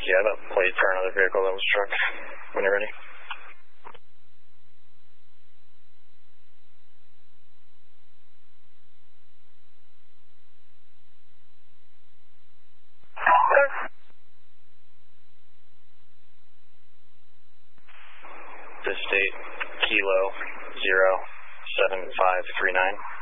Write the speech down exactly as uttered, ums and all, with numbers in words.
you have a plate for another vehicle that was struck when you're ready. This date, Kilo zero seven five three nine.